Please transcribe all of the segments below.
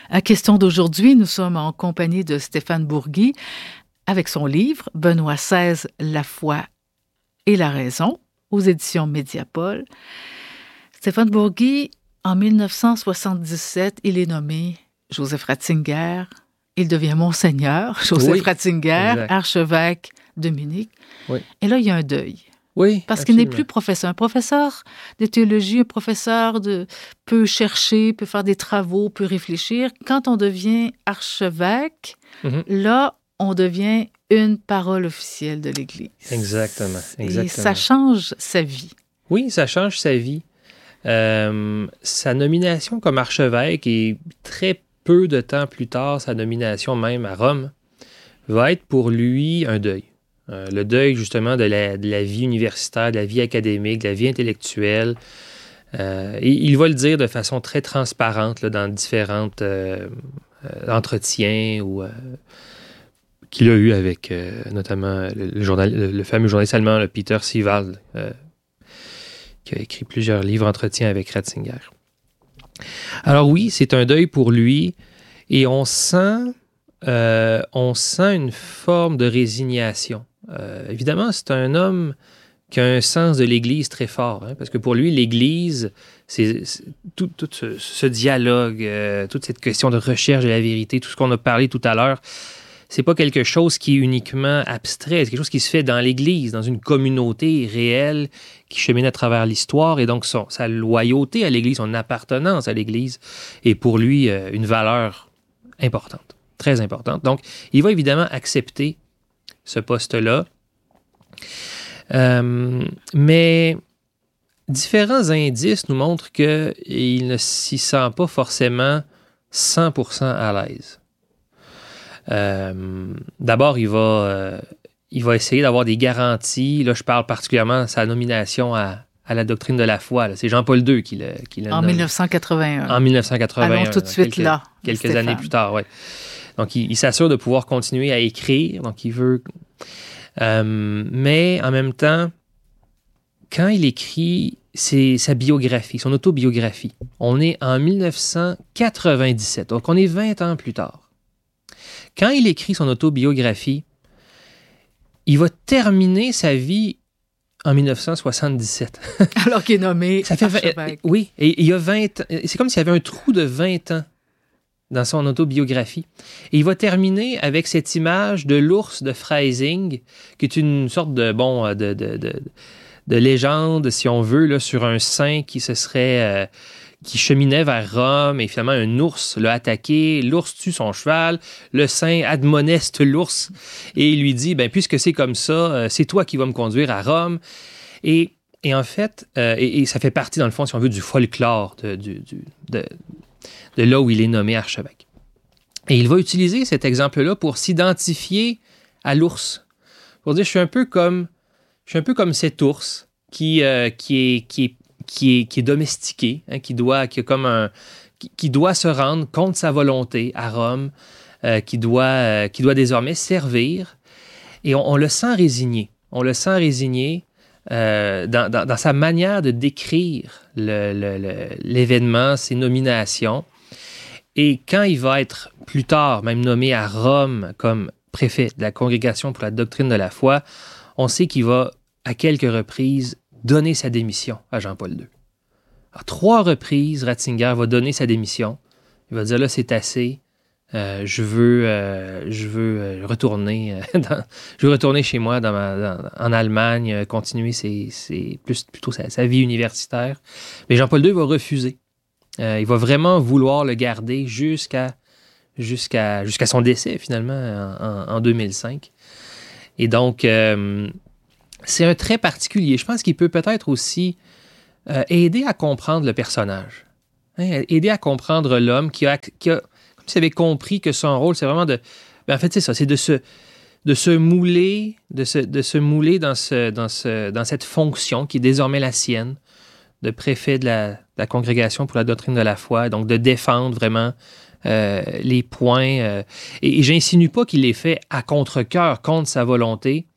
À Question d'aujourd'hui, nous sommes en compagnie de Stéphane Bourgui avec son livre « Benoît XVI, la foi et la raison » aux éditions Mediapol. Stéphane Bourgui, en 1977, il est nommé Joseph Ratzinger. Il devient Monseigneur Joseph Ratzinger, exact. Archevêque de Munich. Oui. Et là, il y a un deuil. Oui, parce absolument. qu'il n'est plus professeur. Un professeur de théologie, un professeur peut chercher, peut faire des travaux, peut réfléchir. Quand on devient archevêque, là, on devient une parole officielle de l'Église. Exactement. Et ça change sa vie. Oui, ça change sa vie. Sa nomination comme archevêque et très peu de temps plus tard, sa nomination même à Rome, va être pour lui un deuil. Le deuil, justement, de la vie universitaire, de la vie académique, de la vie intellectuelle. Et il va le dire de façon très transparente là, dans différents entretiens qu'il a eu avec notamment le fameux journaliste allemand, Peter Siewald, qui a écrit plusieurs livres entretiens avec Ratzinger. Alors oui, c'est un deuil pour lui et on sent une forme de résignation. Évidemment, c'est un homme qui a un sens de l'Église très fort, hein, parce que pour lui, l'Église, c'est tout ce dialogue, toute cette question de recherche de la vérité, tout ce qu'on a parlé tout à l'heure, c'est pas quelque chose qui est uniquement abstrait, c'est quelque chose qui se fait dans l'Église, dans une communauté réelle qui chemine à travers l'histoire, et donc sa loyauté à l'Église, son appartenance à l'Église est pour lui une valeur importante, très importante. Donc, il va évidemment accepter ce poste-là. Mais différents indices nous montrent qu'il ne s'y sent pas forcément 100% à l'aise. D'abord, il va essayer d'avoir des garanties. Là, je parle particulièrement de sa nomination à la doctrine de la foi. Là. C'est Jean-Paul II qui l'a en nommé. 1981. En 1981. Allons tout de suite là. Quelques Stéphane. années plus tard, oui. Donc, il s'assure de pouvoir continuer à écrire. Donc, il veut... mais en même temps, quand il écrit sa biographie, son autobiographie, on est en 1997. Donc, on est 20 ans plus tard. Quand il écrit son autobiographie, il va terminer sa vie en 1977. Alors qu'il est nommé archevêque. Oui, et il y a 20 ans. C'est comme s'il y avait un trou de 20 ans dans son autobiographie. Et il va terminer avec cette image de l'ours de Freising, qui est une sorte de légende, si on veut, là, sur un saint qui cheminait vers Rome, et finalement un ours l'a attaqué, l'ours tue son cheval, le saint admoneste l'ours, et il lui dit, puisque c'est comme ça, c'est toi qui vas me conduire à Rome. Et en fait, et ça fait partie, dans le fond, si on veut, du folklore de là où il est nommé archevêque. Et il va utiliser cet exemple-là pour s'identifier à l'ours. Pour dire, je suis un peu comme cet ours qui est domestiqué, hein, qui doit se rendre contre sa volonté à Rome, qui doit désormais servir. Et on le sent résigné. On le sent résigné dans sa manière de décrire l'événement, ses nominations. Et quand il va être plus tard même nommé à Rome comme préfet de la Congrégation pour la doctrine de la foi, on sait qu'il va à quelques reprises donner sa démission à Jean-Paul II. À 3 reprises, Ratzinger va donner sa démission. Il va dire, là, c'est assez. Je veux retourner chez moi en Allemagne, continuer plutôt sa vie universitaire. Mais Jean-Paul II va refuser. Il va vraiment vouloir le garder jusqu'à son décès, finalement, en 2005. Et donc, c'est un trait particulier. Je pense qu'il peut peut-être aussi aider à comprendre le personnage. Hein, aider à comprendre l'homme qui a comme s'il avait compris que son rôle, c'est vraiment en fait, c'est ça, c'est de se mouler dans cette fonction qui est désormais la sienne, de préfet de la Congrégation pour la doctrine de la foi, donc de défendre vraiment les points. Et j'insinue pas qu'il les fait à contre-cœur, contre sa volonté,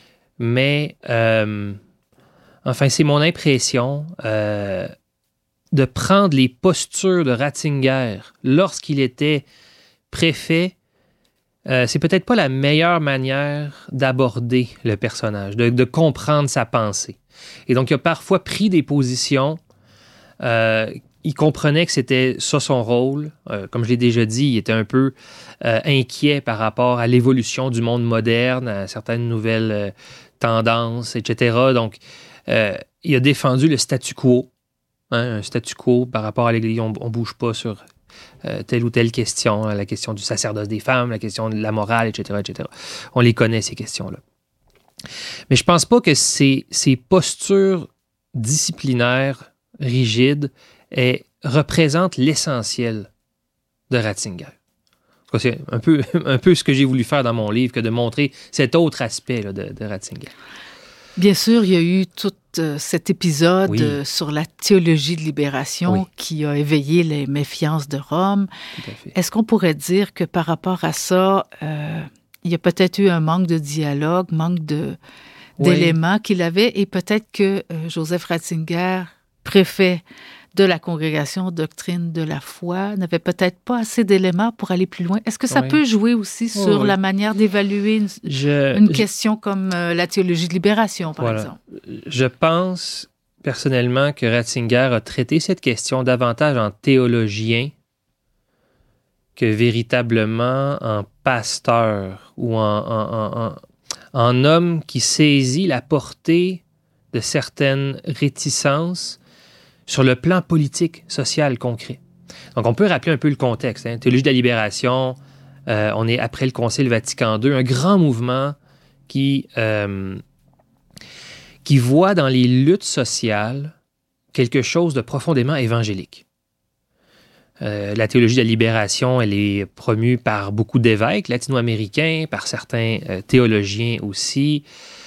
mais enfin, c'est mon impression. de prendre les postures de Ratzinger lorsqu'il était préfet, c'est peut-être pas la meilleure manière d'aborder le personnage, de comprendre sa pensée. Et donc, il a parfois pris des positions. Il comprenait que c'était ça son rôle. Comme je l'ai déjà dit, il était un peu inquiet par rapport à l'évolution du monde moderne, à certaines nouvelles tendances, etc. Donc, il a défendu le statu quo. Un statu quo par rapport à l'Église. On ne bouge pas sur telle ou telle question, la question du sacerdoce des femmes, la question de la morale, etc., etc. On les connaît, ces questions-là. Mais je ne pense pas que ces postures disciplinaires, rigides, représentent l'essentiel de Ratzinger. C'est un peu ce que j'ai voulu faire dans mon livre, que de montrer cet autre aspect là, de Ratzinger. Bien sûr, il y a eu tout cet épisode sur la théologie de libération qui a éveillé les méfiances de Rome. Tout à fait. Est-ce qu'on pourrait dire que par rapport à ça, il y a peut-être eu un manque de dialogue, manque d'éléments qu'il avait, et peut-être que Joseph Ratzinger, préfet de la congrégation Doctrine de la foi, n'avait peut-être pas assez d'éléments pour aller plus loin. Est-ce que ça peut jouer aussi sur la manière d'évaluer une question comme la théologie de libération, par exemple? Je pense personnellement que Ratzinger a traité cette question davantage en théologien que véritablement en pasteur ou en homme qui saisit la portée de certaines réticences sur le plan politique, social, concret. Donc, on peut rappeler un peu le contexte. Théologie de la libération, on est après le Concile Vatican II, un grand mouvement qui voit dans les luttes sociales quelque chose de profondément évangélique. La théologie de la libération, elle est promue par beaucoup d'évêques latino-américains, par certains théologiens aussi.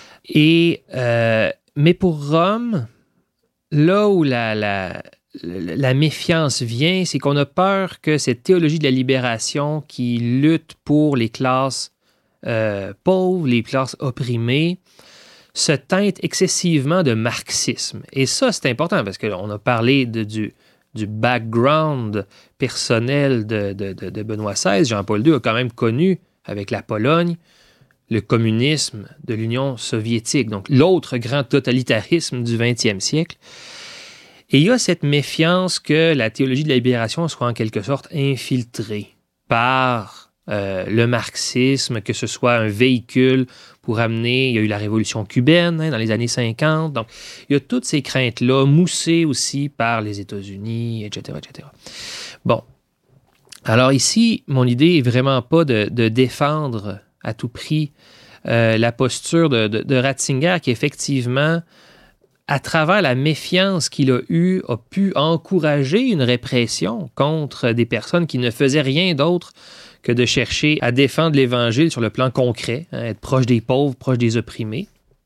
Mais pour Rome, là où la méfiance vient, c'est qu'on a peur que cette théologie de la libération qui lutte pour les classes pauvres, les classes opprimées, se teinte excessivement de marxisme. Et ça, c'est important parce qu'on a parlé du background personnel de Benoît XVI. Jean-Paul II a quand même connu, avec la Pologne, le communisme de l'Union soviétique, donc l'autre grand totalitarisme du 20e siècle. Et il y a cette méfiance que la théologie de la libération soit en quelque sorte infiltrée par le marxisme, que ce soit un véhicule pour amener... Il y a eu la révolution cubaine dans les années 50. Donc, il y a toutes ces craintes-là, moussées aussi par les États-Unis, etc., etc. Bon. Alors ici, mon idée est vraiment pas de défendre à tout prix la posture de Ratzinger qui, effectivement, à travers la méfiance qu'il a eue, a pu encourager une répression contre des personnes qui ne faisaient rien d'autre que de chercher à défendre l'Évangile sur le plan concret, être proche des pauvres, proche des opprimés.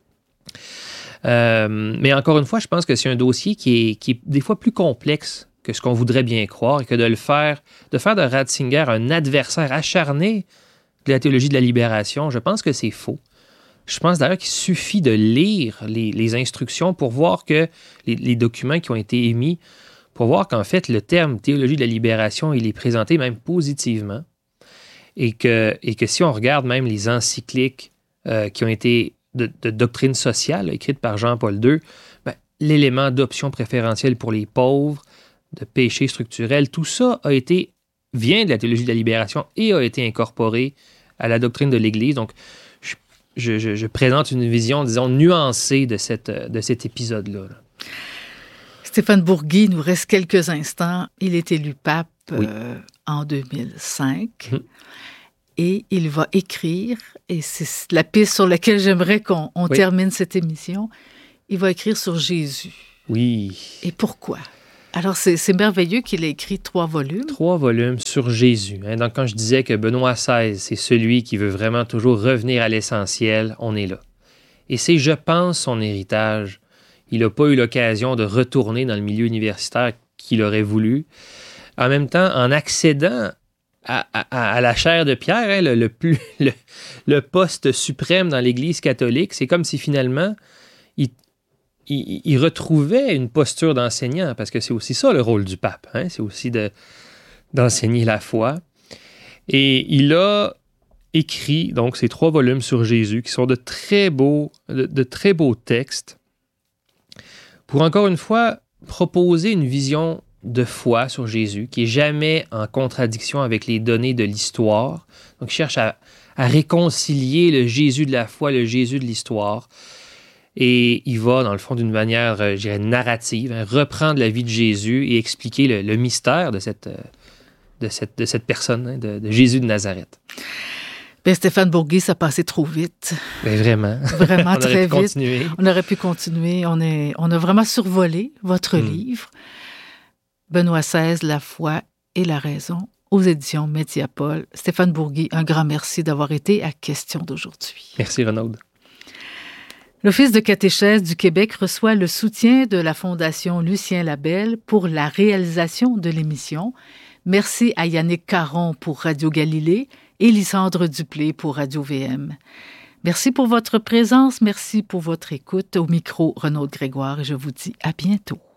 Mais encore une fois, je pense que c'est un dossier qui est des fois plus complexe que ce qu'on voudrait bien croire et que de faire de Ratzinger un adversaire acharné de la théologie de la libération, je pense que c'est faux. Je pense d'ailleurs qu'il suffit de lire les instructions pour voir que les documents qui ont été émis, pour voir qu'en fait, le terme théologie de la libération, il est présenté même positivement. Et que si on regarde même les encycliques qui ont été de doctrine sociale, écrites par Jean-Paul II, l'élément d'option préférentielle pour les pauvres, de péché structurel, tout ça vient de la théologie de la libération et a été incorporé à la doctrine de l'Église. Donc, je présente une vision, disons, nuancée de cet épisode-là. Stéphane Bourgui, il nous reste quelques instants. Il est élu pape en 2005. Et il va écrire, et c'est la piste sur laquelle j'aimerais qu'on termine cette émission, il va écrire sur Jésus. Oui. Et pourquoi? Alors, c'est merveilleux qu'il ait écrit 3 volumes. 3 volumes sur Jésus. Donc, quand je disais que Benoît XVI, c'est celui qui veut vraiment toujours revenir à l'essentiel, on est là. Et c'est, je pense, son héritage. Il n'a pas eu l'occasion de retourner dans le milieu universitaire qu'il aurait voulu. En même temps, en accédant à la chaire de Pierre, le poste suprême dans l'Église catholique, c'est comme si finalement, il retrouvait une posture d'enseignant, parce que c'est aussi ça le rôle du pape, hein? C'est aussi d'enseigner la foi. Et il a écrit donc ces 3 volumes sur Jésus, qui sont de très beaux textes, pour encore une fois proposer une vision de foi sur Jésus, qui n'est jamais en contradiction avec les données de l'histoire. Donc, il cherche à réconcilier le Jésus de la foi, le Jésus de l'histoire. Et il va, dans le fond, d'une manière, je dirais, narrative, hein, reprendre la vie de Jésus et expliquer le mystère de cette personne, hein, de Jésus de Nazareth. Bien, Stéphane Bourgui, ça passait trop vite. Bien, vraiment. Vraiment très vite. Continuer. On aurait pu continuer. On a vraiment survolé votre livre. Benoît XVI, La foi et la raison, aux éditions Mediapol. Stéphane Bourgui, un grand merci d'avoir été à Question d'aujourd'hui. Merci, Renaud. L'Office de catéchèse du Québec reçoit le soutien de la Fondation Lucien Labelle pour la réalisation de l'émission. Merci à Yannick Caron pour Radio Galilée et Lysandre Duplé pour Radio VM. Merci pour votre présence, merci pour votre écoute. Au micro, Renaud Grégoire, et je vous dis à bientôt.